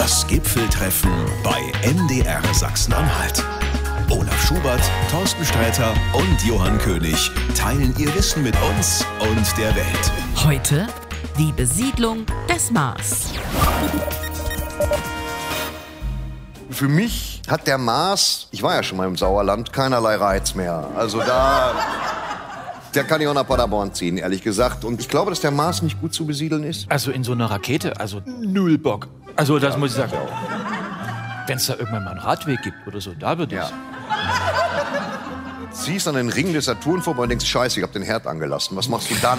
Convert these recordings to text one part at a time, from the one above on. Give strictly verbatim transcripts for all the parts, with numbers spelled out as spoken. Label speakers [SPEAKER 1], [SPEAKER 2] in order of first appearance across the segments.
[SPEAKER 1] Das Gipfeltreffen bei M D R Sachsen-Anhalt. Olaf Schubert, Thorsten Sträter und Johann König teilen ihr Wissen mit uns und der Welt.
[SPEAKER 2] Heute die Besiedlung des Mars.
[SPEAKER 3] Für mich hat der Mars, ich war ja schon mal im Sauerland, keinerlei Reiz mehr. Also da, da kann ich auch nach Paderborn ziehen, ehrlich gesagt. Und ich glaube, dass der Mars nicht gut zu besiedeln ist.
[SPEAKER 4] Also in so einer Rakete, also null Bock. Also das ja, muss ich sagen. Wenn es da irgendwann mal einen Radweg gibt oder so, da würde ich. Ja.
[SPEAKER 3] Ziehst an den Ring des Saturn vorbei und denkst, scheiße, ich hab den Herd angelassen. Was machst du dann?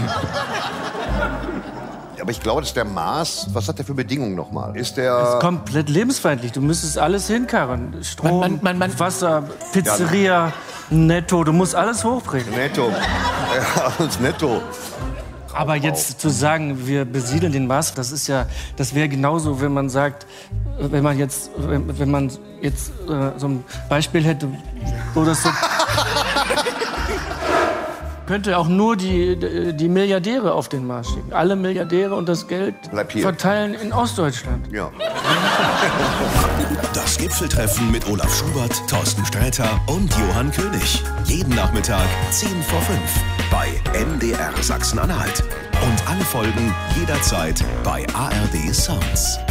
[SPEAKER 3] Aber ich glaube, dass der Mars, was hat der für Bedingungen nochmal? Ist der...
[SPEAKER 5] Das ist komplett lebensfeindlich. Du müsstest alles hinkarren. Strom,
[SPEAKER 4] man, man, man,
[SPEAKER 5] Wasser, Pizzeria, ja. Netto. Du musst alles hochbringen.
[SPEAKER 3] Netto. Ja, alles netto.
[SPEAKER 5] Aber jetzt zu sagen, wir besiedeln den Mars, das ist ja, das wäre genauso, wenn man sagt, wenn man jetzt, wenn, wenn man jetzt äh, so ein Beispiel hätte, wo das so könnte auch nur die, die Milliardäre auf den Mars schicken. Alle Milliardäre und das Geld verteilen in Ostdeutschland.
[SPEAKER 3] Ja.
[SPEAKER 1] Das Gipfeltreffen mit Olaf Schubert, Thorsten Sträter und Johann König. Jeden Nachmittag zehn vor fünf bei M D R Sachsen-Anhalt. Und alle Folgen jederzeit bei A R D Sounds.